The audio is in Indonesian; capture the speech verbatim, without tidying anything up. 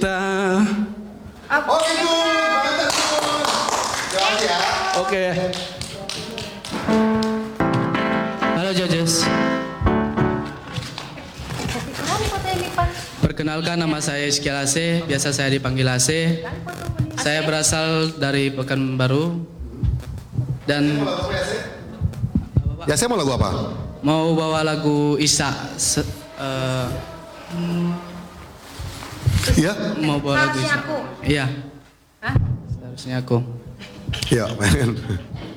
Kita. Oke, Jun. Mantap, Jun. Terima kasih ya. Oke. Halo judges. Perkenalkan, nama saya Iskil Ase, biasa saya dipanggil Ase. Saya berasal dari Pekanbaru dan Ya, saya mau lagu apa? mau bawa lagu Isa. Se- eh, Iya? mau bawa lagu Harusnya Isa. Aku. Iya. Hah? Seharusnya aku. Iya, main.